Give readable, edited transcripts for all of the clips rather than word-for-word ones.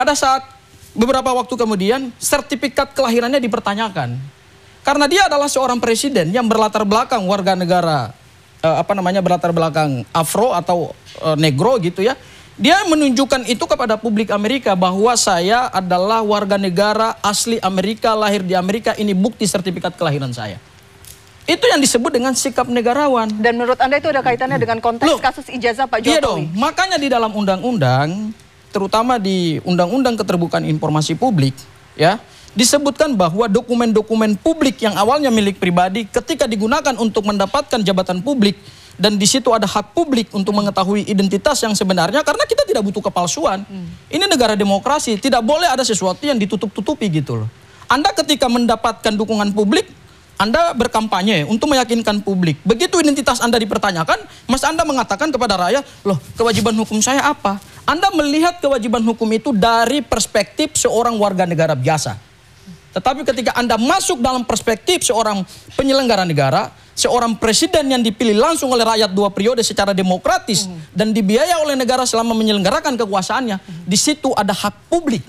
Pada saat beberapa waktu kemudian, sertifikat kelahirannya dipertanyakan. Karena dia adalah seorang presiden yang berlatar belakang warga negara, berlatar belakang Afro atau Negro gitu ya. Dia menunjukkan itu kepada publik Amerika bahwa saya adalah warga negara asli Amerika, lahir di Amerika, ini bukti sertifikat kelahiran saya. Itu yang disebut dengan sikap negarawan. Dan menurut Anda itu ada kaitannya dengan konteks kasus ijazah Pak Jokowi? Iya dong, makanya di dalam undang-undang, terutama di Undang-Undang Keterbukaan Informasi Publik, ya, disebutkan bahwa dokumen-dokumen publik yang awalnya milik pribadi ketika digunakan untuk mendapatkan jabatan publik dan di situ ada hak publik untuk mengetahui identitas yang sebenarnya karena kita tidak butuh kepalsuan. Ini negara demokrasi, tidak boleh ada sesuatu yang ditutup-tutupi gitu loh. Anda ketika mendapatkan dukungan publik, Anda berkampanye untuk meyakinkan publik. Begitu identitas Anda dipertanyakan, Mas Anda mengatakan kepada rakyat, loh kewajiban hukum saya apa? Anda melihat kewajiban hukum itu dari perspektif seorang warga negara biasa. Tetapi ketika Anda masuk dalam perspektif seorang penyelenggara negara, seorang presiden yang dipilih langsung oleh rakyat 2 periode secara demokratis dan dibiayai oleh negara selama menyelenggarakan kekuasaannya, di situ ada hak publik.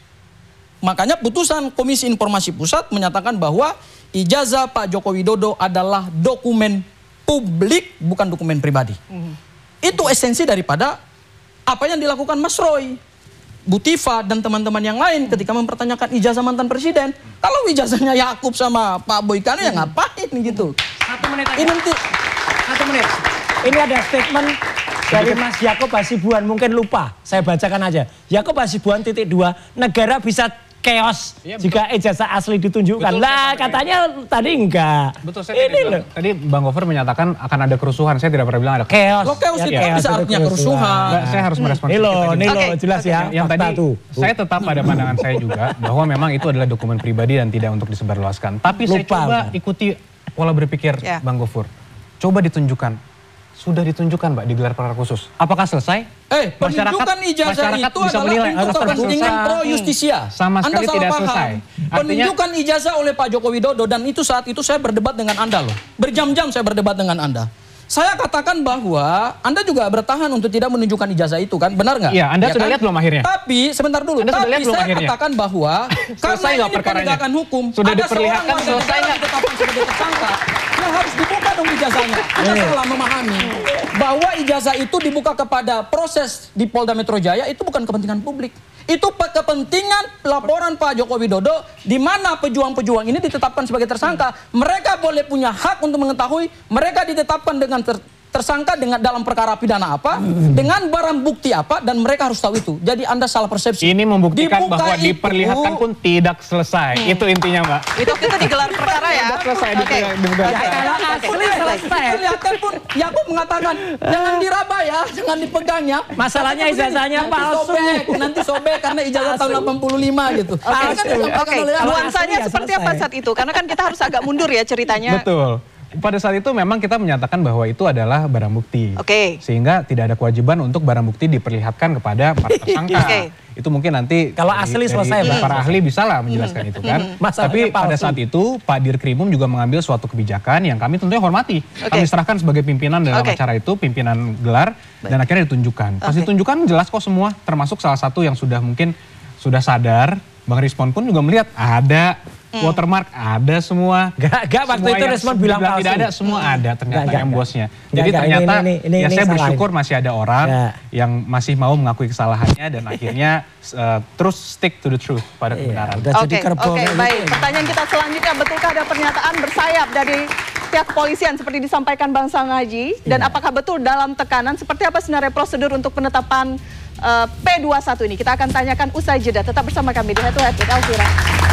Makanya putusan Komisi Informasi Pusat menyatakan bahwa ijazah Pak Joko Widodo adalah dokumen publik, bukan dokumen pribadi. Itu esensi daripada apa yang dilakukan Mas Roy, Bu Tifa, dan teman-teman yang lain ketika mempertanyakan ijazah mantan presiden. Kalau ijazahnya Yakub sama Pak Boykano ya ngapain gitu. 1 menit aja. 1 menit. Ini ada statement dari Mas Yaakob Hasibuan, mungkin lupa. Saya bacakan aja. Yaakob Hasibuan _2, negara bisa chaos jika ijazah asli ditunjukkan. Betul, lah katanya tadi enggak. Betul, saya tadi Bang Gofar menyatakan akan ada kerusuhan. Saya tidak pernah bilang ada chaos. Lo chaos itu bisa artinya kerusuhan. Enggak, saya harus merespon. Nih lo jelas ya. Yang tadi tuh. saya tetap pada pandangan saya juga bahwa memang itu adalah dokumen pribadi dan tidak untuk disebarluaskan. Tapi saya coba ikuti pola berpikir Bang Gofur. Coba ditunjukkan. Sudah ditunjukkan Mbak di gelar perkara khusus. Apakah selesai? Penunjukan ijazah itu bisa menilai, adalah untuk kepentingan pro justisia. Sama sekali tidak selesai. Penunjukan ijazah oleh Pak Joko Widodo dan itu saat itu saya berdebat dengan Anda loh. Berjam-jam saya berdebat dengan Anda. Saya katakan bahwa Anda juga bertahan untuk tidak menunjukkan ijazah itu kan, benar nggak? Iya, Anda sudah lihat belum akhirnya? Tapi sebentar dulu, tapi saya katakan bahwa karena ini penegakan hukum, sudah ada diperlihatkan selesai nggak? Ditetapkan sebagai tersangka, yang harus dibuka dong ijazahnya. Anda salah memahami bahwa ijazah itu dibuka kepada proses di Polda Metro Jaya itu bukan kepentingan publik. Itu kepentingan laporan Pak Joko Widodo di mana pejuang-pejuang ini ditetapkan sebagai tersangka. Mereka boleh punya hak untuk mengetahui mereka ditetapkan dengan tersangka dengan dalam perkara pidana apa, dengan barang bukti apa, dan mereka harus tahu itu. Jadi Anda salah persepsi. Ini membuktikan bahwa diperlihatkan pun tidak selesai. Itu intinya Mbak. Itu kita digelar perkara ya. Selesai Kalau asli selesai. Kelihatan pun Yakub mengatakan jangan diraba ya, jangan dipegang ya. Masalahnya ijazahnya palsu. Nanti sobek karena ijazah tahun 85 gitu. Oke, nuansanya seperti apa saat itu? Karena kan kita harus agak mundur ya ceritanya. Betul. Pada saat itu memang kita menyatakan bahwa itu adalah barang bukti. Sehingga tidak ada kewajiban untuk barang bukti diperlihatkan kepada para tersangka. Itu mungkin nanti kalau asli selesai para ahli bisa lah menjelaskan itu kan. Tapi pada saat itu Pak Dirkrimum juga mengambil suatu kebijakan yang kami tentunya hormati. Kami serahkan sebagai pimpinan dalam acara itu, pimpinan gelar, dan akhirnya ditunjukkan. Pas ditunjukkan jelas kok semua, termasuk salah satu yang sudah mungkin sudah sadar, Bang Rizpon pun juga melihat ada watermark, ada semua. Gak waktu itu Rizpon bilang palsu. Tidak ada, semua ada ternyata yang bosnya. Jadi ternyata ya saya bersyukur masih ada orang yang masih mau mengakui kesalahannya dan akhirnya terus stick to the truth pada kebenaran. Oke, baik. Pertanyaan kita selanjutnya, betulkah ada pernyataan bersayap dari pihak kepolisian seperti disampaikan Bang Sangaji? Dan apakah betul dalam tekanan, seperti apa sebenarnya prosedur untuk penetapan P21 ini? Kita akan tanyakan usai jeda. Tetap bersama kami di Head to Head with Elvira.